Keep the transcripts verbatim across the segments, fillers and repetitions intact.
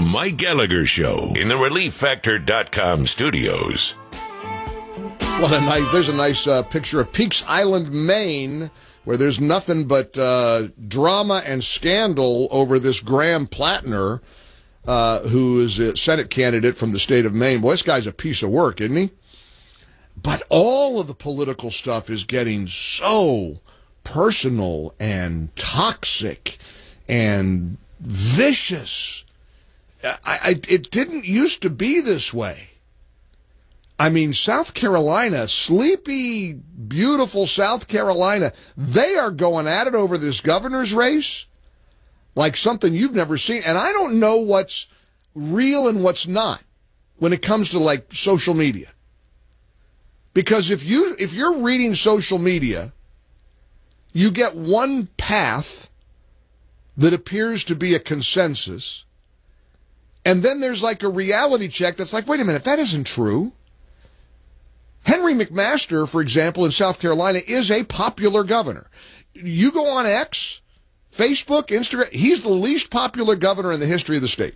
Mike Gallagher Show in the Relief Factor dot com studios. What a nice, there's a nice uh, picture of Peaks Island, Maine, where there's nothing but uh, drama and scandal over this Graham Plattner, uh, who is a Senate candidate from the state of Maine. Boy, this guy's a piece of work, isn't he? But all of the political stuff is getting so personal and toxic and vicious. I, I, it didn't used to be this way. I mean, South Carolina, sleepy, beautiful South Carolina, they are going at it over this governor's race like something you've never seen. And I don't know what's real and what's not when it comes to, like, social media. Because if you, if you're reading social media, you get one path that appears to be a consensus, and then there's like a reality check that's like, wait a minute, that isn't true. Henry McMaster, for example, in South Carolina, is a popular governor. You go on X, Facebook, Instagram, he's the least popular governor in the history of the state.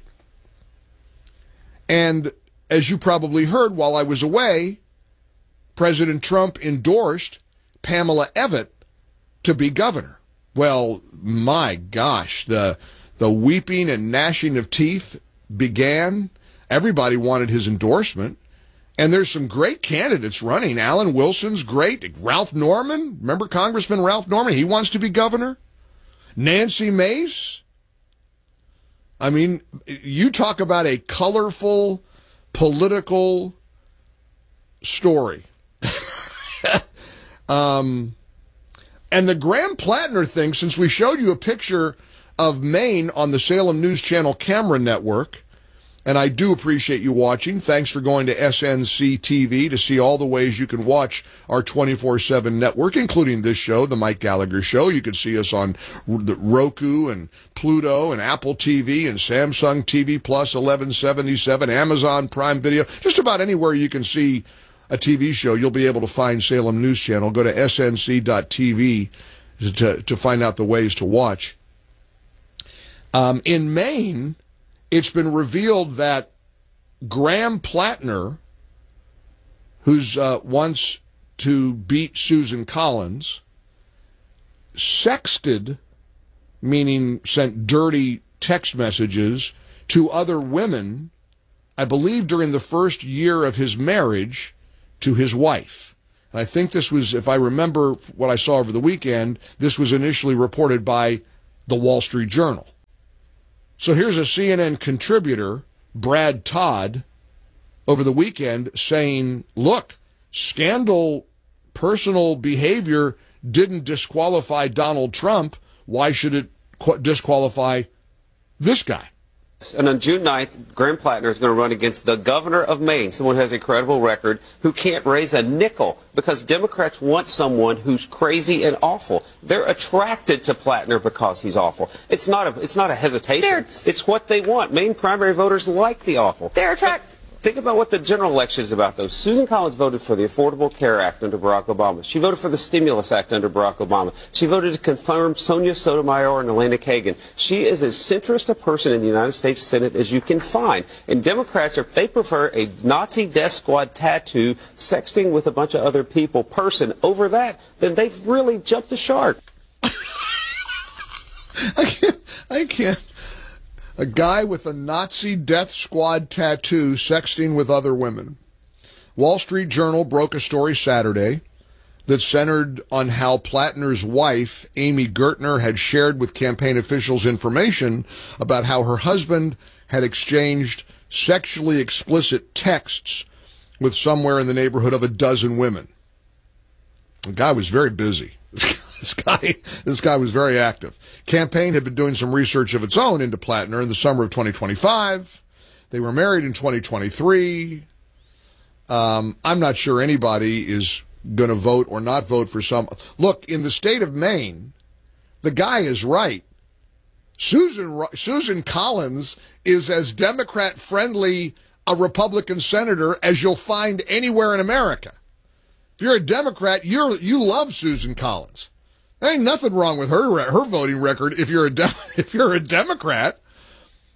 And as you probably heard while I was away, President Trump endorsed Pamela Evette to be governor. Well, my gosh, the the weeping and gnashing of teeth began. Everybody wanted his endorsement. And there's some great candidates running. Alan Wilson's great. Ralph Norman, remember Congressman Ralph Norman? He wants to be governor. Nancy Mace. I mean, you talk about a colorful political story. um, and the Graham Plattner thing, since we showed you a picture of Maine on the Salem News Channel camera network, and I do appreciate you watching. Thanks for going to S N C T V to see all the ways you can watch our twenty-four seven network, including this show, The Mike Gallagher Show. You can see us on Roku and Pluto and Apple T V and Samsung T V Plus eleven seventy-seven, Amazon Prime Video. Just about anywhere you can see a T V show, you'll be able to find Salem News Channel. Go to S N C dot T V to, to find out the ways to watch. Um, in Maine, it's been revealed that Graham Plattner, who's uh, wants to beat Susan Collins, sexted, meaning sent dirty text messages to other women, I believe during the first year of his marriage, to his wife. And I think this was, if I remember what I saw over the weekend, this was initially reported by the Wall Street Journal. So here's a C N N contributor, Brad Todd, over the weekend saying, look, scandal, personal behavior didn't disqualify Donald Trump. Why should it disqualify this guy? And on June ninth, Graham Plattner is going to run against the governor of Maine, someone who has a credible record, who can't raise a nickel because Democrats want someone who's crazy and awful. They're attracted to Plattner because he's awful. It's not a, it's not a hesitation. They're, it's what they want. Maine primary voters like the awful. They're attracted. Think about what the general election is about, though. Susan Collins voted for the Affordable Care Act under Barack Obama. She voted for the Stimulus Act under Barack Obama. She voted to confirm Sonia Sotomayor and Elena Kagan. She is as centrist a person in the United States Senate as you can find. And Democrats, if they prefer a Nazi death squad tattoo, sexting with a bunch of other people person over that, then they've really jumped the shark. I can't. I can't. A guy with a Nazi death squad tattoo sexting with other women. Wall Street Journal broke a story Saturday that centered on how Plattner's wife, Amy Gertner, had shared with campaign officials information about how her husband had exchanged sexually explicit texts with somewhere in the neighborhood of a dozen women. The guy was very busy. This guy, this guy was very active. Campaign had been doing some research of its own into Plattner in the summer of twenty twenty-five. They were married in twenty twenty-three. Um, I'm not sure anybody is going to vote or not vote for some. Look, in the state of Maine, the guy is right. Susan Susan Collins is as Democrat-friendly a Republican senator as you'll find anywhere in America. If you're a Democrat, you're you love Susan Collins. There ain't nothing wrong with her her voting record if you're a De- if you're a Democrat.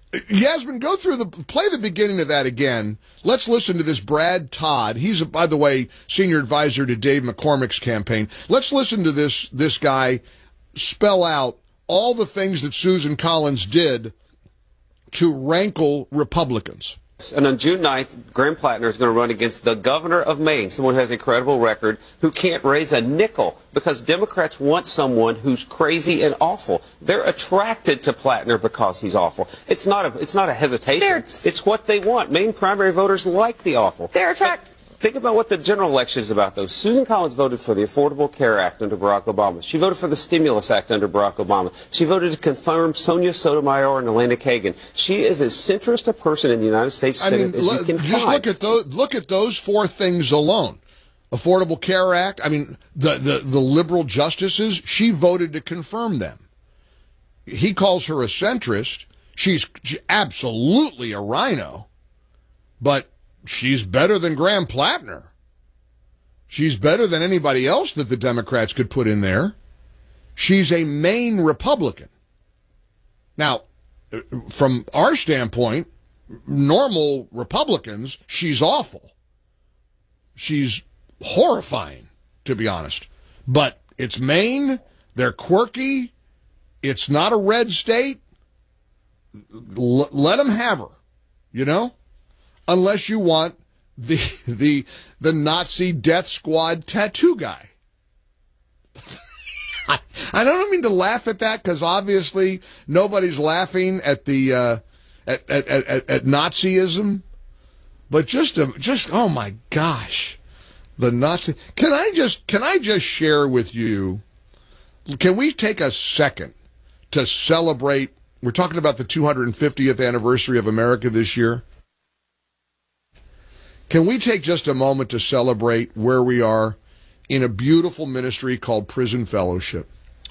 Yasmin, go through the, play the beginning of that again. Let's listen to this Brad Todd. He's, by the way, senior advisor to Dave McCormick's campaign. Let's listen to this, this guy spell out all the things that Susan Collins did to rankle Republicans. And on June ninth, Graham Plattner is going to run against the governor of Maine, someone who has a credible record, who can't raise a nickel because Democrats want someone who's crazy and awful. They're attracted to Plattner because he's awful. It's not a, it's not a hesitation. They're, it's what they want. Maine primary voters like the awful. They're attracted. Think about what the general election is about, though. Susan Collins voted for the Affordable Care Act under Barack Obama. She voted for the Stimulus Act under Barack Obama. She voted to confirm Sonia Sotomayor and Elena Kagan. She is as centrist a person in the United States Senate I mean, as you can just find. look at those. Look at those four things alone. Affordable Care Act. I mean, the the the liberal justices. She voted to confirm them. He calls her a centrist. She's absolutely a rhino, but she's better than Graham Plattner. She's better than anybody else that the Democrats could put in there. She's a Maine Republican. Now, from our standpoint, normal Republicans, she's awful. She's horrifying, to be honest. But it's Maine. They're quirky. It's not a red state. L- let them have her, you know? Unless you want the the the Nazi death squad tattoo guy. I, I don't mean to laugh at that because obviously nobody's laughing at the uh, at, at, at at Nazism, but just a, just oh my gosh, the Nazi. Can I just can I just share with you? Can we take a second to celebrate? We're talking about the two hundred fiftieth anniversary of America this year. Can we take just a moment to celebrate where we are in a beautiful ministry called Prison Fellowship?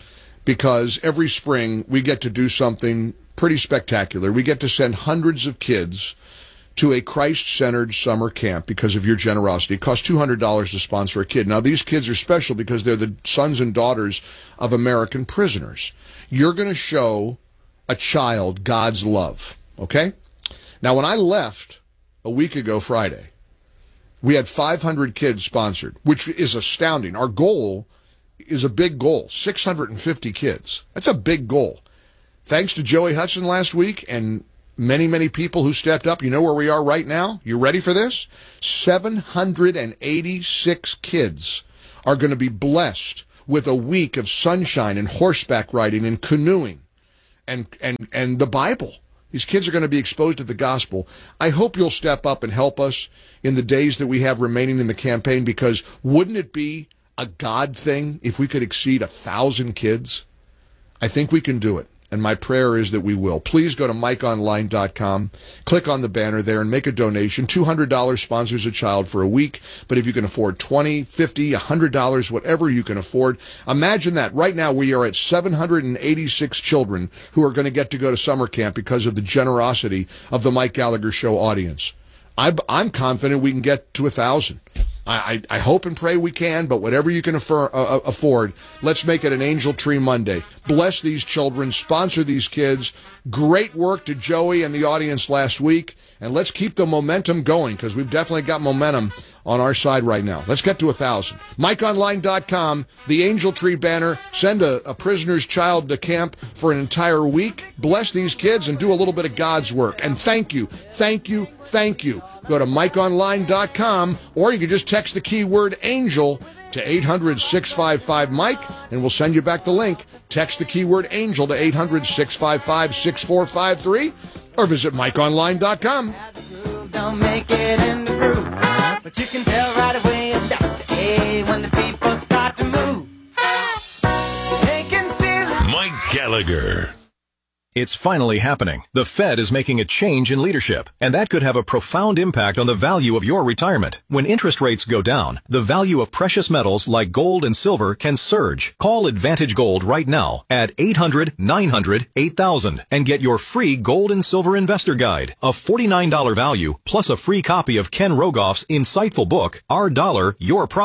Because every spring we get to do something pretty spectacular. We get to send hundreds of kids to a Christ-centered summer camp because of your generosity. It costs two hundred dollars to sponsor a kid. Now, these kids are special because they're the sons and daughters of American prisoners. You're going to show a child God's love, okay? Now, when I left a week ago Friday, we had five hundred kids sponsored, which is astounding. Our goal is a big goal, six hundred fifty kids. That's a big goal. Thanks to Joey Hudson last week and many, many people who stepped up. You know where we are right now? You ready for this? seven hundred eighty-six kids are going to be blessed with a week of sunshine and horseback riding and canoeing and, and, and the Bible. These kids are going to be exposed to the gospel. I hope you'll step up and help us in the days that we have remaining in the campaign, because wouldn't it be a God thing if we could exceed a thousand kids? I think we can do it, and my prayer is that we will. Please go to mike online dot com, click on the banner there, and make a donation. two hundred dollars sponsors a child for a week, but if you can afford twenty dollars, fifty dollars, one hundred dollars, whatever you can afford, imagine that. Right now we are at seven hundred eighty-six children who are going to get to go to summer camp because of the generosity of the Mike Gallagher Show audience. I'm, I'm confident we can get to a thousand. I, I, I hope and pray we can, but whatever you can afford, uh, afford, let's make it an Angel Tree Monday. Bless these children, sponsor these kids. Great work to Joey and the audience last week, and let's keep the momentum going, because we've definitely got momentum on our side right now. Let's get to a thousand. mike online dot com, the Angel Tree banner. Send a, a prisoner's child to camp for an entire week. Bless these kids and do a little bit of God's work. And thank you, thank you, thank you. Go to mike online dot com, or you can just text the keyword ANGEL to eight hundred, six five five, Mike, and we'll send you back the link. Text the keyword ANGEL to eight hundred, six five five, six four five three, or visit mike online dot com. Don't make it in the groove, but you can tell right away it's Doctor A when the people start to move. They can feel it. Mike Gallagher. It's finally happening. The Fed is making a change in leadership, and that could have a profound impact on the value of your retirement. When interest rates go down, the value of precious metals like gold and silver can surge. Call Advantage Gold right now at eight hundred, nine hundred, eight thousand and get your free Gold and Silver Investor Guide, a forty-nine dollars value, plus a free copy of Ken Rogoff's insightful book, Our Dollar, Your Problem.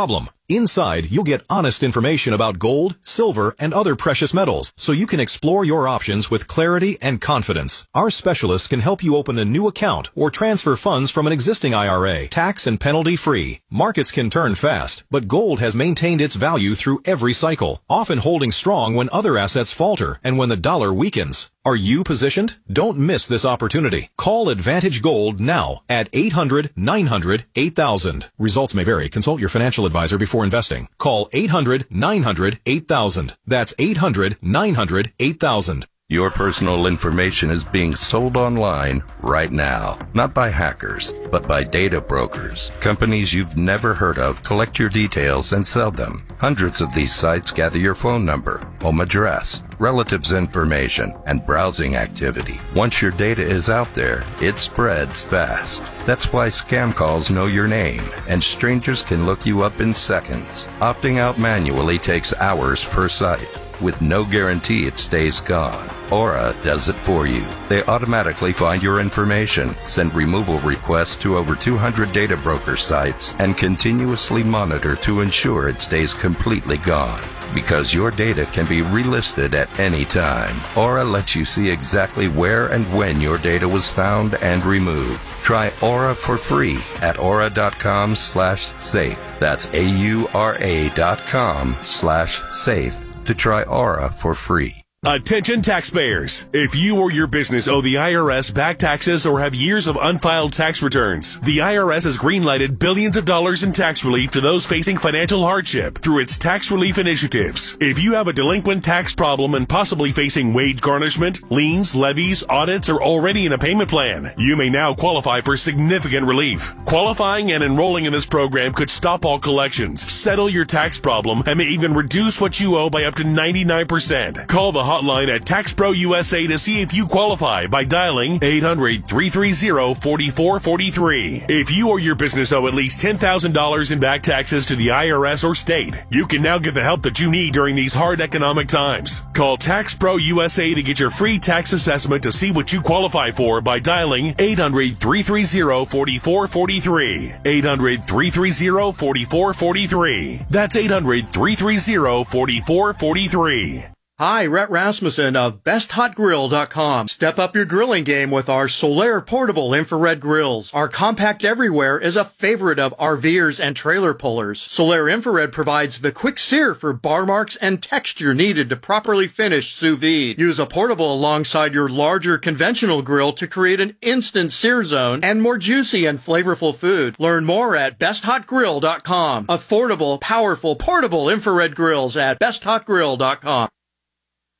Inside, you'll get honest information about gold, silver, and other precious metals, so you can explore your options with clarity and confidence. Our specialists can help you open a new account or transfer funds from an existing I R A, tax and penalty free. Markets can turn fast, but gold has maintained its value through every cycle, often holding strong when other assets falter and when the dollar weakens. Are you positioned? Don't miss this opportunity. Call Advantage Gold now at eight hundred, nine hundred, eight thousand. Results may vary. Consult your financial advisor before investing. Call eight hundred, nine hundred, eight thousand. That's eight hundred, nine hundred, eight thousand. Your personal information is being sold online right now. Not by hackers, but by data brokers. Companies you've never heard of collect your details and sell them. Hundreds of these sites gather your phone number, home address, relatives' information, and browsing activity. Once your data is out there, it spreads fast. That's why scam calls know your name, and strangers can look you up in seconds. Opting out manually takes hours per site, with no guarantee it stays gone. Aura does it for you. They automatically find your information, send removal requests to over two hundred data broker sites, and continuously monitor to ensure it stays completely gone. Because your data can be relisted at any time, Aura lets you see exactly where and when your data was found and removed. Try Aura for free at aura.com slash safe. That's A-U-R-A dot com slash safe to try Aura for free. Attention taxpayers. If you or your business owe the I R S back taxes or have years of unfiled tax returns, the I R S has greenlighted billions of dollars in tax relief to those facing financial hardship through its tax relief initiatives. If you have a delinquent tax problem and possibly facing wage garnishment, liens, levies, audits, or already in a payment plan, you may now qualify for significant relief. Qualifying and enrolling in this program could stop all collections, settle your tax problem, and may even reduce what you owe by up to ninety-nine percent. Call the hotline at Tax Pro U S A to see if you qualify by dialing eight hundred, three three zero, four four four three. If you or your business owe at least ten thousand dollars in back taxes to the I R S or state, you can now get the help that you need during these hard economic times. Call Tax Pro U S A to get your free tax assessment to see what you qualify for by dialing eight hundred, three three zero, four four four three. eight hundred, three three zero, four four four three. That's eight hundred, three three zero, four four four three. Hi, Rhett Rasmussen of best hot grill dot com. Step up your grilling game with our Solaire portable infrared grills. Our compact everywhere is a favorite of RVers and trailer pullers. Solaire infrared provides the quick sear for bar marks and texture needed to properly finish sous vide. Use a portable alongside your larger conventional grill to create an instant sear zone and more juicy and flavorful food. Learn more at best hot grill dot com. Affordable, powerful, portable infrared grills at best hot grill dot com.